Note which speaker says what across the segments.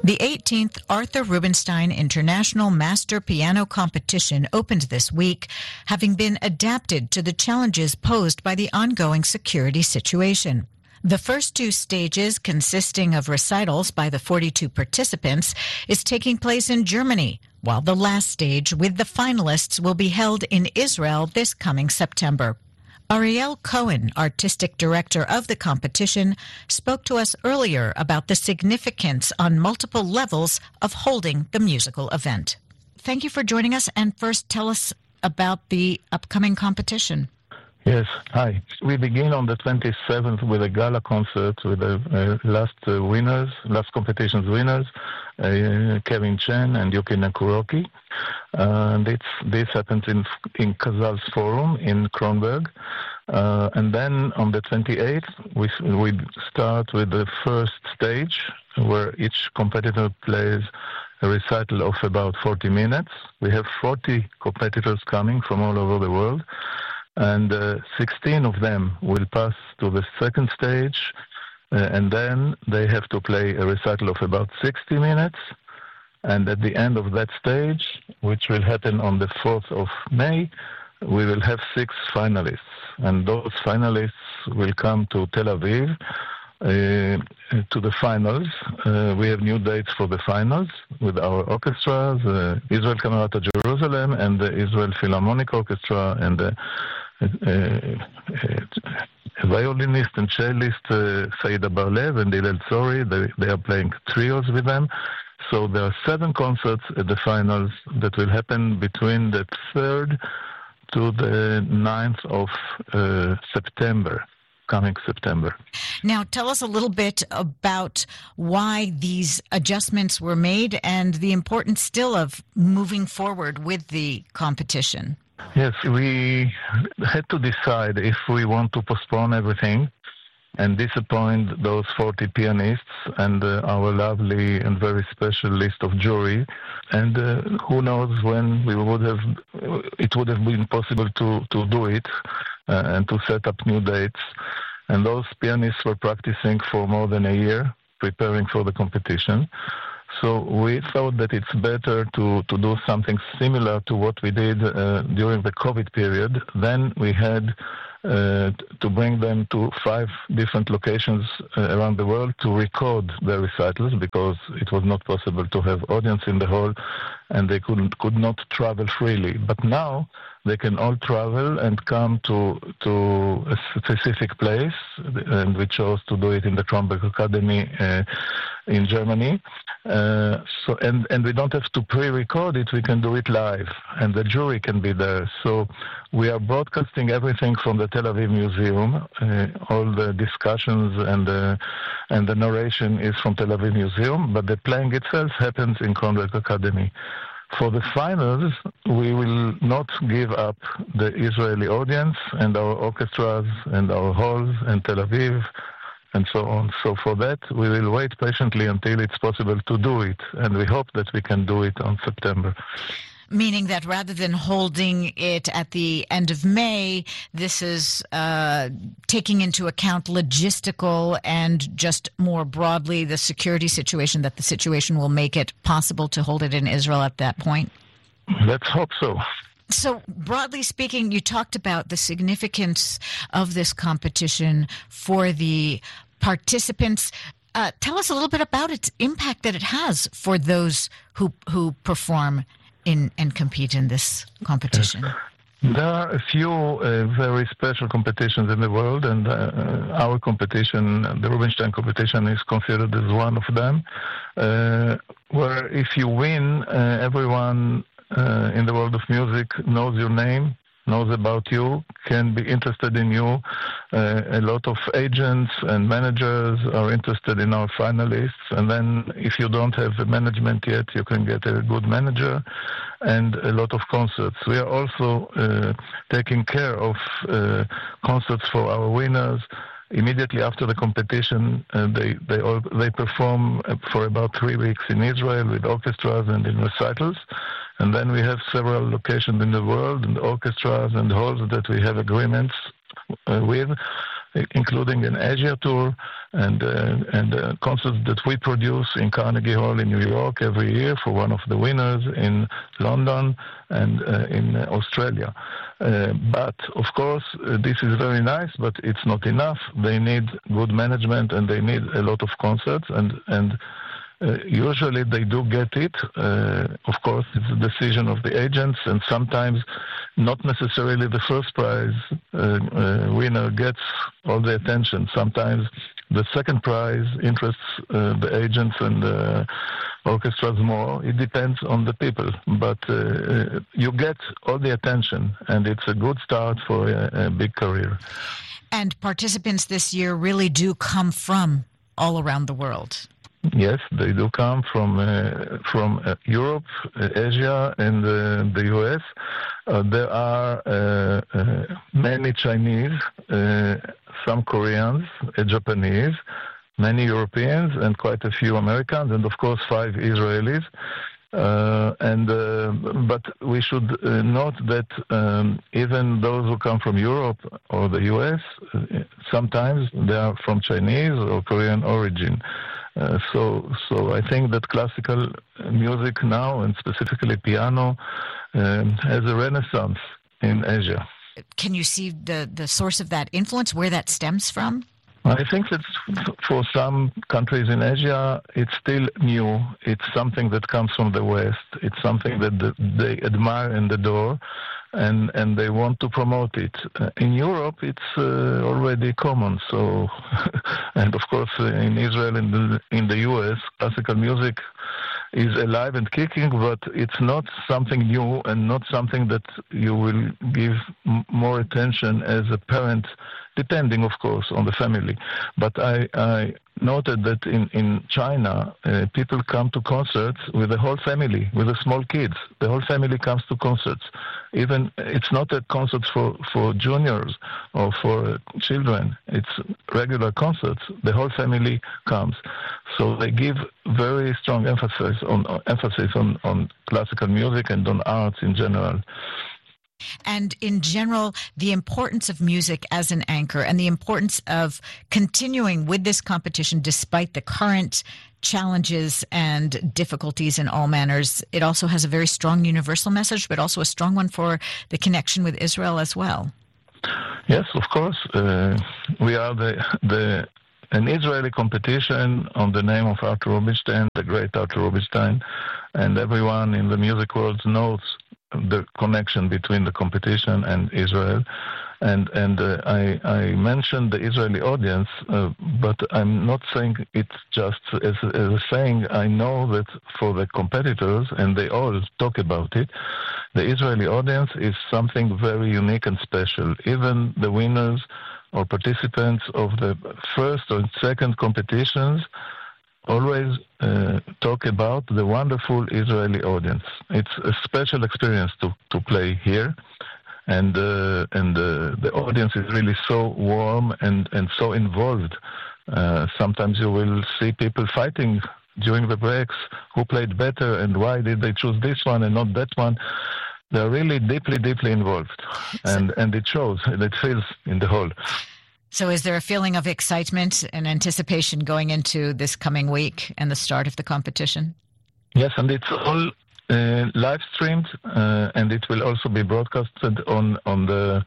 Speaker 1: The 18th Arthur Rubinstein International Master Piano Competition opened this week, having been adapted to the challenges posed by the ongoing security situation. The first two stages, consisting of recitals by the 42 participants, is taking place in Germany, while the last stage with the finalists will be held in Israel this coming September. Ariel Cohen, artistic director of the competition, spoke to us earlier about the significance on multiple levels of holding the musical event. Thank you for joining us, and first tell us about the upcoming competition.
Speaker 2: Yes, hi. We begin on the 27th with a gala concert with the last competition's winners, Kevin Chen and Yuki Nakuroki. And this happens in Casals Forum in Kronberg. And then on the 28th, we start with the first stage, where each competitor plays a recital of about 40 minutes. We have 40 competitors coming from all over the world, and 16 of them will pass to the second stage, and then they have to play a recital of about 60 minutes. And at the end of that stage, which will happen on the 4th of May, we will have 6 finalists. And those finalists will come to Tel Aviv to the finals. We have new dates for the finals with our orchestras, Israel Camerata Jerusalem and the Israel Philharmonic Orchestra, and the violinist and cellist Saida Bar-Lev and Hillel Tzori. They are playing trios with them. So there are 7 concerts at the finals that will happen between the 3rd to the 9th of September. Coming September.
Speaker 1: Now, tell us a little bit about why these adjustments were made and the importance still of moving forward with the competition.
Speaker 2: Yes, we had to decide if we want to postpone everything and disappoint those 40 pianists and our lovely and very special list of jury. And who knows when it would have been possible to do it and to set up new dates. And those pianists were practicing for more than a year, preparing for the competition. So we thought that it's better to do something similar to what we did during the COVID period. Then we had to bring them to 5 different locations around the world to record their recitals, because it was not possible to have audience in the hall and they could not travel freely. But now they can all travel and come to a specific place, and we chose to do it in the Kronberg Academy in Germany. And we don't have to pre-record it, we can do it live, and the jury can be there. So we are broadcasting everything from the Tel Aviv Museum. All the discussions and the narration is from Tel Aviv Museum, but the playing itself happens in Kronberg Academy. For the finals, we will not give up the Israeli audience and our orchestras and our halls and Tel Aviv and so on. So for that, we will wait patiently until it's possible to do it, and we hope that we can do it on September.
Speaker 1: Meaning that rather than holding it at the end of May, this is taking into account logistical and just more broadly the security situation, that the situation will make it possible to hold it in Israel at that point?
Speaker 2: Let's hope so.
Speaker 1: So broadly speaking, you talked about the significance of this competition for the participants. Tell us a little bit about its impact that it has for those who perform and compete in this competition.
Speaker 2: Yes. There are a few very special competitions in the world, and our competition, the Rubinstein competition, is considered as one of them, where if you win, everyone in the world of music knows your name, knows about you, can be interested in you. A lot of agents and managers are interested in our finalists, and then if you don't have a management yet, you can get a good manager and a lot of concerts. We are also taking care of concerts for our winners. Immediately after the competition, they perform for about 3 weeks in Israel with orchestras and in recitals. And then we have several locations in the world and orchestras and halls that we have agreements with. including an Asia tour and concerts that we produce in Carnegie Hall in New York every year for one of the winners, in London and in Australia. But, of course, this is very nice, but it's not enough. They need good management and they need a lot of concerts, and usually they do get it. Of course, it's a decision of the agents, and sometimes not necessarily the first prize winner gets all the attention. Sometimes the second prize interests the agents and the orchestras more. It depends on the people, but you get all the attention, and it's a good start for a big career.
Speaker 1: And participants this year really do come from all around the world.
Speaker 2: Yes, they do come from Europe, Asia, and the U.S. There are many Chinese, some Koreans, Japanese, many Europeans, and quite a few Americans, and of course 5 Israelis. But we should note that even those who come from Europe or the U.S., sometimes they are from Chinese or Korean origin. So I think that classical music now, and specifically piano, has a renaissance in Asia.
Speaker 1: Can you see the source of that influence, where that stems from?
Speaker 2: I think that for some countries in Asia, it's still new. It's something that comes from the West. It's something that they admire and adore, and they want to promote it. In Europe, it's already common. So, and of course, in Israel and in the U.S., classical music is alive and kicking, but it's not something new and not something that you will give more attention as a parent, depending, of course, on the family. But I noted that in China, people come to concerts with the whole family, with the small kids. The whole family comes to concerts. Even it's not a concert for juniors or for children. It's regular concerts. The whole family comes. So they give very strong emphasis on classical music and on arts in general.
Speaker 1: And in general, the importance of music as an anchor and the importance of continuing with this competition despite the current challenges and difficulties in all manners. It also has a very strong universal message, but also a strong one for the connection with Israel as well.
Speaker 2: Yes, of course. We are an Israeli competition on the name of Arthur Rubinstein, the great Arthur Rubinstein, and everyone in the music world knows the connection between the competition and Israel. And I mentioned the Israeli audience, but I'm not saying it's just as a saying. I know that for the competitors, and they all talk about it, the Israeli audience is something very unique and special. Even the winners or participants of the first or second competitions always talk about the wonderful Israeli audience. It's a special experience to play here, and the audience is really so warm and so involved. Sometimes you will see people fighting during the breaks, who played better and why did they choose this one and not that one. They're really deeply involved, and it shows, and it feels in the hall.
Speaker 1: So is there a feeling of excitement and anticipation going into this coming week and the start of the competition?
Speaker 2: Yes, and it's all live streamed, and it will also be broadcasted on the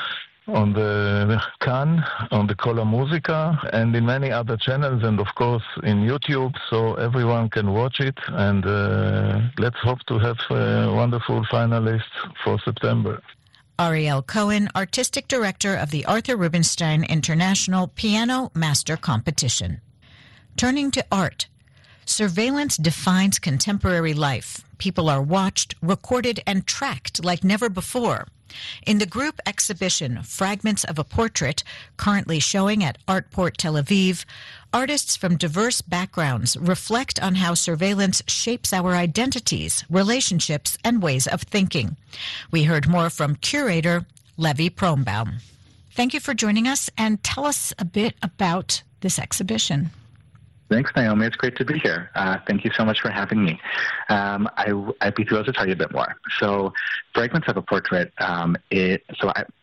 Speaker 2: Kan, on the Kol HaMuzika, and in many other channels, and of course in YouTube, so everyone can watch it. And let's hope to have wonderful finalists for September.
Speaker 1: Ariel Cohen, Artistic Director of the Arthur Rubinstein International Piano Master Competition. Turning to art, surveillance defines contemporary life. People are watched, recorded, and tracked like never before. In the group exhibition, Fragments of a Portrait, currently showing at Artport Tel Aviv, artists from diverse backgrounds reflect on how surveillance shapes our identities, relationships, and ways of thinking. We heard more from curator Levi Prombbaum. Thank you for joining us, and tell us a bit about this exhibition.
Speaker 3: Thanks, Naomi. It's great to be here. Thank you so much for having me. I'd be thrilled to tell you a bit more. So, Fragments of a Portrait,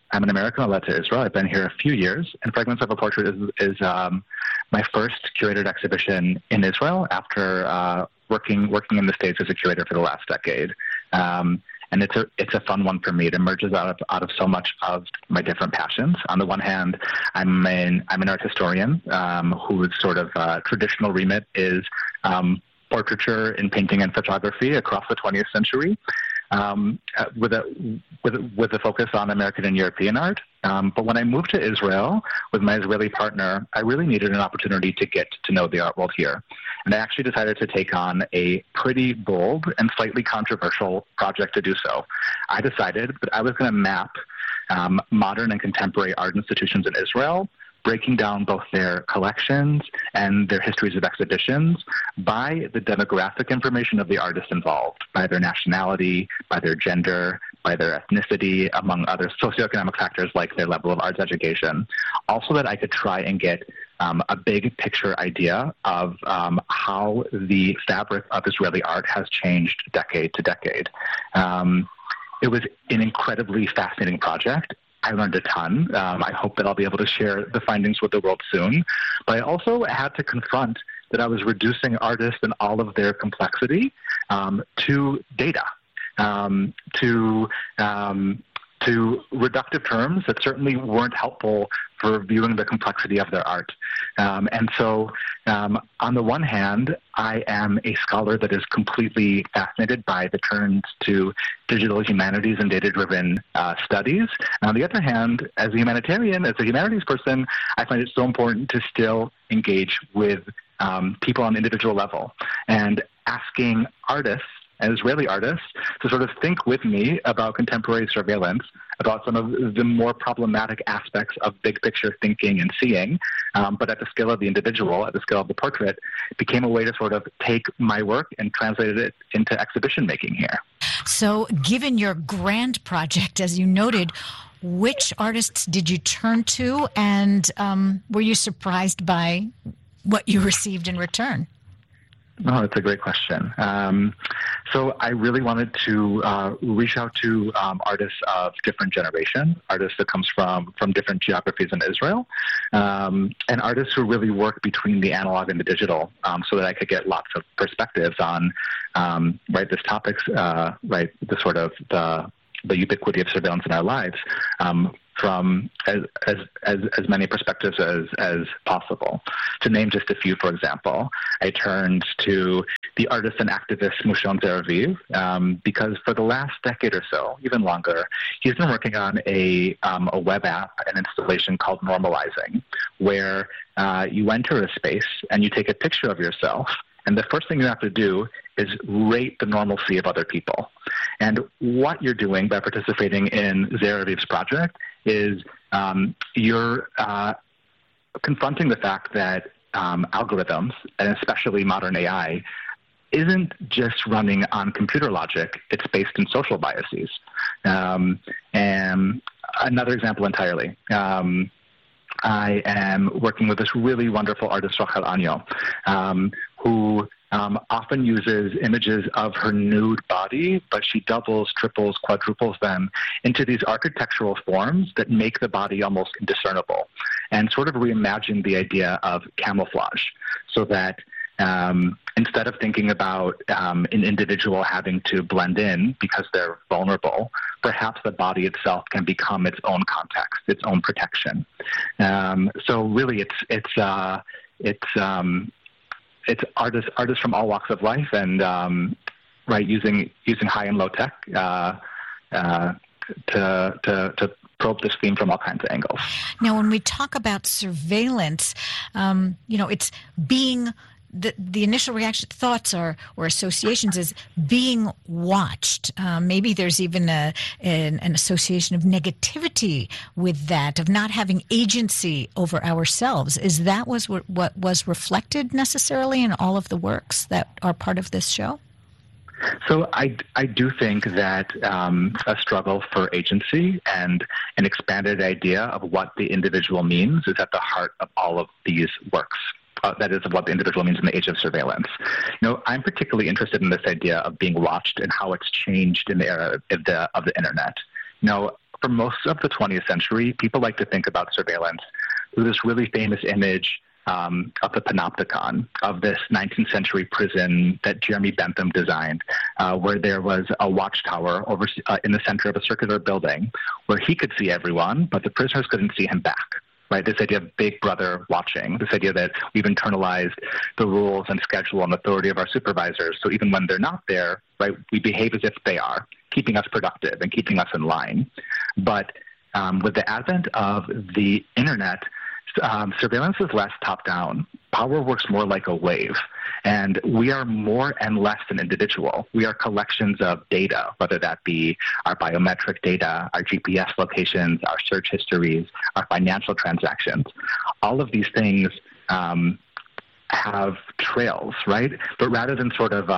Speaker 3: I'm an American. I led to Israel. I've been here a few years, and Fragments of a Portrait is my first curated exhibition in Israel after working in the States as a curator for the last decade. And it's a fun one for me. It emerges out of so much of my different passions. On the one hand, I'm an art historian whose sort of traditional remit is portraiture in painting and photography across the 20th century, with a focus on American and European art. But when I moved to Israel with my Israeli partner, I really needed an opportunity to get to know the art world here. And I actually decided to take on a pretty bold and slightly controversial project to do so. I decided that I was going to map modern and contemporary art institutions in Israel, breaking down both their collections and their histories of exhibitions by the demographic information of the artists involved, by their nationality, by their gender, by their ethnicity, among other socioeconomic factors like their level of arts education, also that I could try and get a big picture idea of how the fabric of Israeli art has changed decade to decade. It was an incredibly fascinating project. I learned a ton. I hope that I'll be able to share the findings with the world soon. But I also had to confront that I was reducing artists and all of their complexity to data, to reductive terms that certainly weren't helpful for viewing the complexity of their art. And so on the one hand, I am a scholar that is completely fascinated by the turns to digital humanities and data-driven studies. And on the other hand, as a humanitarian, as a humanities person, I find it so important to still engage with people on an individual level and asking artists, and Israeli artists, to sort of think with me about contemporary surveillance, about some of the more problematic aspects of big picture thinking and seeing, but at the scale of the individual, at the scale of the portrait, became a way to sort of take my work and translate it into exhibition making here.
Speaker 1: So given your grand project, as you noted, which artists did you turn to, and were you surprised by what you received in return?
Speaker 3: Oh, that's a great question. So I really wanted to reach out to artists of different generations, artists that comes from different geographies in Israel, and artists who really work between the analog and the digital, so that I could get lots of perspectives on this topics, the sort of the ubiquity of surveillance in our lives, from as many perspectives as possible. To name just a few, for example, I turned to the artist and activist Mushon Zeraviv, because for the last decade or so, even longer, he's been working on a web app, an installation called Normalizing, where you enter a space and you take a picture of yourself, and the first thing you have to do is rate the normalcy of other people. And what you're doing by participating in Zeraviv's project is you're confronting the fact that algorithms, and especially modern AI, isn't just running on computer logic. It's based in social biases. And another example entirely. I am working with this really wonderful artist, Rachel Anyo, who often uses images of her nude body, but she doubles, triples, quadruples them into these architectural forms that make the body almost indiscernible, and sort of reimagine the idea of camouflage, so that instead of thinking about an individual having to blend in because they're vulnerable, perhaps the body itself can become its own context, its own protection. So really, it's artists from all walks of life, and using high and low tech to probe this theme from all kinds of angles.
Speaker 1: Now, when we talk about surveillance, it's being the initial reaction, thoughts or associations is being watched. Maybe there's even an association of negativity with that, of not having agency over ourselves. Is that what was reflected necessarily in all of the works that are part of this show?
Speaker 3: So I do think that a struggle for agency and an expanded idea of what the individual means is at the heart of all of these works. That is, of what the individual means in the age of surveillance. I'm particularly interested in this idea of being watched and how it's changed in the era of the internet. for most of the 20th century, people like to think about surveillance through this really famous image of the Panopticon, of this 19th century prison that Jeremy Bentham designed, where there was a watchtower over in the center of a circular building where he could see everyone, but the prisoners couldn't see him back. Right, this idea of Big Brother watching, this idea that we've internalized the rules and schedule and authority of our supervisors. So even when they're not there, right, we behave as if they are, keeping us productive and keeping us in line. But with the advent of the internet, surveillance is less top-down. Power works more like a wave. And we are more and less an individual. We are collections of data, whether that be our biometric data, our GPS locations, our search histories, our financial transactions. All of these things have trails, right? But rather than sort of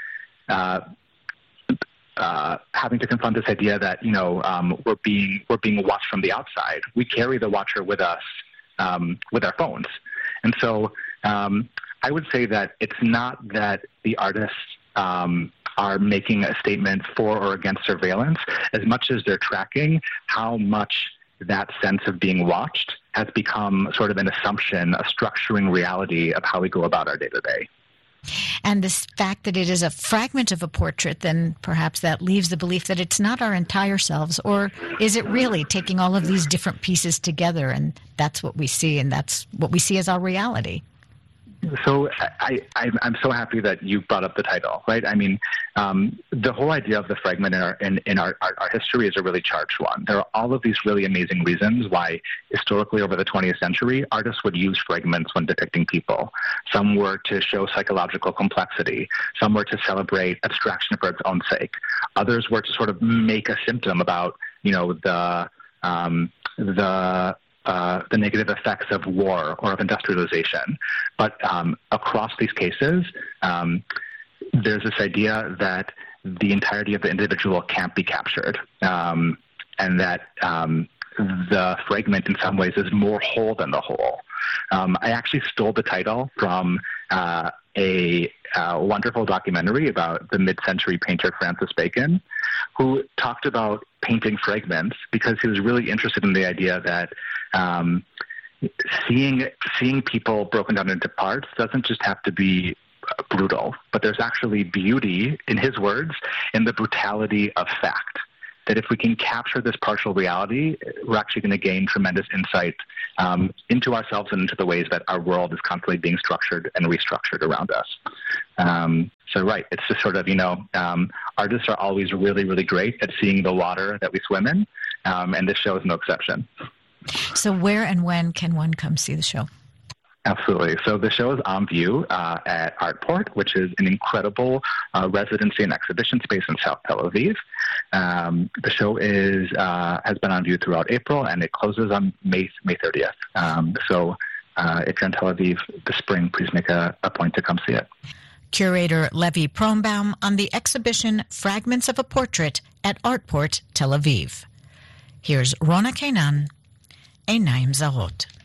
Speaker 3: having to confront this idea that, we're being watched from the outside, we carry the watcher with us with our phones. And so I would say that it's not that the artists are making a statement for or against surveillance as much as they're tracking how much that sense of being watched has become sort of an assumption, a structuring reality of how we go about our day-to-day.
Speaker 1: And this fact that it is a fragment of a portrait, then perhaps that leaves the belief that it's not our entire selves, or is it really taking all of these different pieces together and that's what we see and that's what we see as our reality?
Speaker 3: So I'm so happy that you brought up the title, right? I mean, the whole idea of the fragment in our history is a really charged one. There are all of these really amazing reasons why historically over the 20th century, artists would use fragments when depicting people. Some were to show psychological complexity. Some were to celebrate abstraction for its own sake. Others were to sort of make a symptom about, the negative effects of war or of industrialization. But across these cases, there's this idea that the entirety of the individual can't be captured, and that the fragment in some ways is more whole than the whole. I actually stole the title from a wonderful documentary about the mid-century painter Francis Bacon, who talked about painting fragments because he was really interested in the idea that seeing people broken down into parts doesn't just have to be brutal, but there's actually beauty, in his words, in the brutality of fact. That if we can capture this partial reality, we're actually going to gain tremendous insight into ourselves and into the ways that our world is constantly being structured and restructured around us. So right, it's just sort of, artists are always really, really great at seeing the water that we swim in, and this show is no exception.
Speaker 1: So where and when can one come see the show?
Speaker 3: Absolutely. So the show is on view at Artport, which is an incredible residency and exhibition space in South Tel Aviv. The show has been on view throughout April, and it closes on May 30th. So if you're in Tel Aviv this spring, please make a point to come see it.
Speaker 1: Curator Levi Pronbaum on the exhibition Fragments of a Portrait at Artport, Tel Aviv. Here's Rona Kainan, Einayim Zarot.